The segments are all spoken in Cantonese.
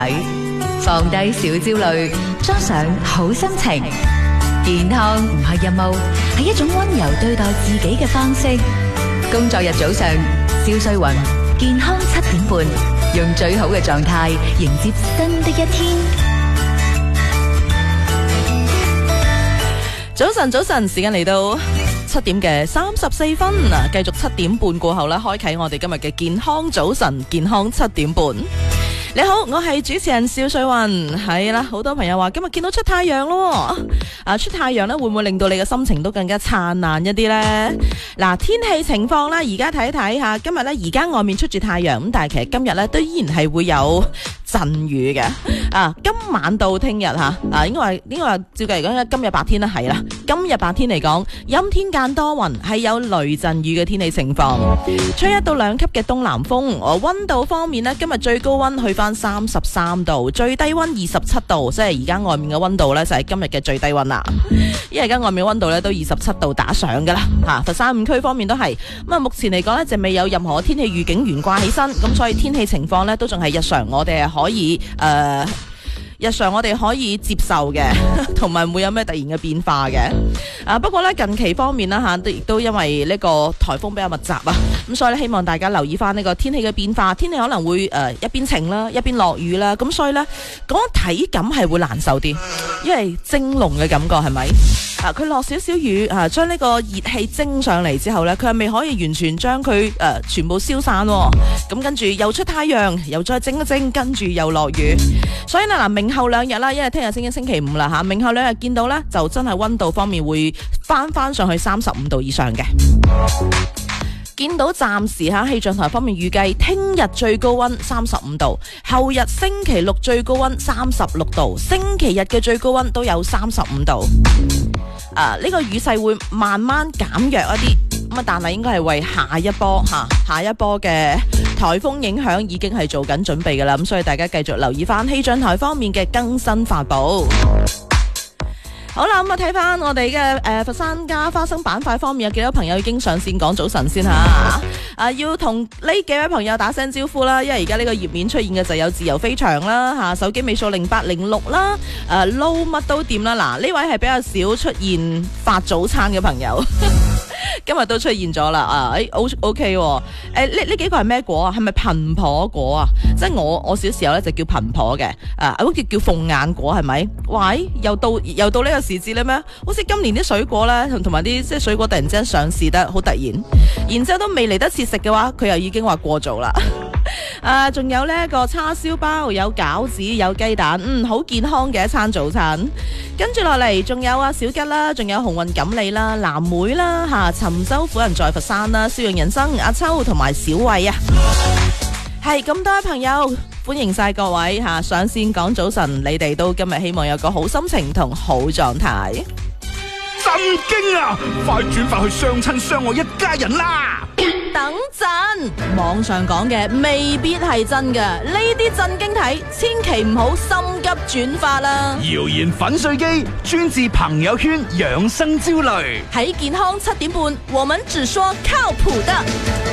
放低小焦慮，裝上好心情。健康唔係任務，係一種溫柔對待自己嘅方式。工作日早上，蕭瑞雲，健康7點半，用最好嘅狀態迎接新的一天。 早晨，時間嚟到7點嘅34分啊！繼續7點半過後咧，開啟我哋今日嘅健康早晨，健康7點半。你好，我係主持人蕭瑞雲。係啦，好多朋友話今日見到出太陽咯。出太陽咧，會唔會令到你嘅心情都更加燦爛一啲呢？嗱，天氣情況啦，而家睇一睇吓。今日咧，而家外面出住太陽，咁但係其實今日咧都依然係會有陣雨嘅。今晚到聽日吓，應該話照計嚟講，今日白天啦，係啦。今日白天嚟講，陰天間多雲，係有雷陣雨嘅天氣情況，吹1到2級嘅東南風。溫度方面呢，今日最高溫去翻33度，最低溫27度，即係而家外面嘅溫度呢，就係今日嘅最低溫啦。因為而家外面溫度呢都27度打上噶啦。佛山5區方面都係咁啊。目前嚟講呢，就未有任何天氣預警懸掛起身，咁所以天氣情況呢都仲係日常，我哋係可以日常我哋可以接受嘅，同埋唔會有咩突然嘅變化嘅。不過咧近期方面啦吓，亦都因為呢個颱風比較密集啊，咁所以咧希望大家留意翻呢個天氣嘅變化。天氣可能會一邊晴啦，一邊落雨啦，咁所以咧講體感係會難受啲，因為蒸籠嘅感覺係咪？佢落少少雨將呢個熱氣蒸上嚟之後咧，佢係未可以完全將佢全部消散喎。咁跟住又出太陽，又再蒸一蒸，跟住又落雨。所以嗱，明後2日啦，因為聽日星期五啦吓，明後2日見到咧就真係溫度方面會翻上去35度以上嘅。見到暫時吓氣象台方面預計，聽日最高溫35度，後日星期6最高溫36度，星期日嘅最高溫都有35度。呢個雨勢會慢慢減弱一啲，咁但係應該係為下一波嘅颱風影響已經係做緊準備噶啦，咁所以大家繼續留意翻氣象台方面嘅更新發布。好啦，咁睇翻我哋嘅佛山加花生板塊方面，有幾多朋友已經上線講早晨先吓？要同呢幾位朋友打聲招呼啦，因為而家呢個頁面出現嘅就有自由飛翔啦吓，手機尾數0806啦，撈乜都掂啦。嗱，呢位係比較少出現發早餐嘅朋友。今日都出現咗啦，OK 喎。呢幾個係咩果啊？係咪蘋婆果啊？即係我小時候咧就叫蘋婆嘅，好似叫鳳眼果係咪？喂，又到呢個時節咧咩？好似今年啲水果咧同埋啲即係水果突然之間上市得好突然之後都未嚟得切食嘅話，佢又已經話過早啦。仲有呢個叉燒包，有餃子，有雞蛋，好健康嘅一餐早餐。跟住落嚟，仲有小吉啦，仲有鴻運錦鯉啦、藍莓啦，沉州府人在佛山啦，笑容人生阿秋同埋小慧啊，係咁多位朋友，歡迎晒各位上線講早晨，你哋都今日希望有個好心情同好狀態。 震驚啊！快轉發去相親相愛一家人啦！ 等陣，網上講嘅未必係真嘅，呢啲震驚體千祈唔好心急轉發啦。 謠言粉碎機專治朋友圈養生焦慮， 喺健康7點半，我們只說靠譜的。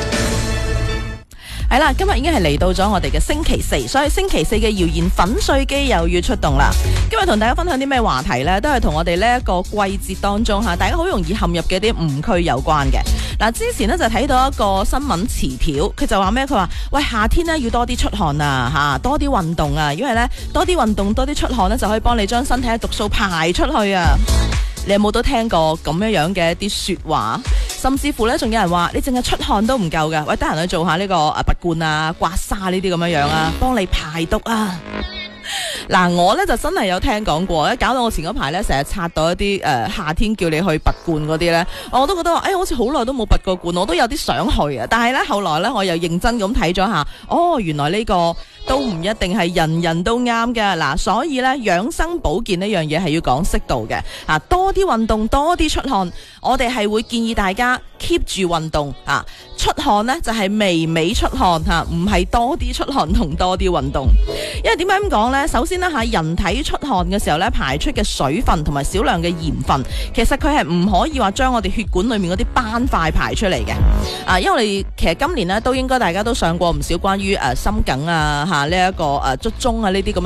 係啦，今日已經係嚟到咗我哋嘅星期4，所以星期4嘅謠言粉碎機又要出動啦。今日同大家分享啲咩話題呢？都係同我哋呢一個季節當中大家好容易陷入嘅啲誤區有關嘅。嗱，之前呢就睇到一個新聞詞條，佢就話咩？佢話喂，夏天呢要多啲出汗啊，多啲運動啊，因為呢多啲運動多啲出汗呢，就可以幫你將身體嘅毒素排出去啊。你有冇都聽過咁樣嘅一啲說話？甚至乎咧，仲有人話你淨係出汗都唔夠噶，喂，得閒去做下呢個拔罐啊、刮痧呢啲咁樣啊，幫你排毒啊。嗱，我咧就真係有聽講過，搞到我前嗰排咧成日刷到一啲夏天叫你去拔罐嗰啲咧，我都覺得話好似好耐都冇拔過罐，我都有啲想去啊。但係咧後來咧我又認真咁睇咗下，原來呢個都唔一定係人人都啱嘅。嗱，所以咧養生保健呢樣嘢係要講適度嘅，多啲運動，多啲出汗。我哋係會建議大家 keep 住運動， 出汗呢，就係微微出汗吓，唔係多啲出汗同多啲運動。因為點解咁講呢？首先呢，喺人體出汗嘅時候呢，排出嘅水分同埋少量嘅鹽分，其實佢係唔可以話將我哋血管裏面嗰啲斑塊排出嚟嘅。因為我哋其實今年呢，都應該大家都上過唔少關於心梗啊吓呢一個卒中啊呢啲咁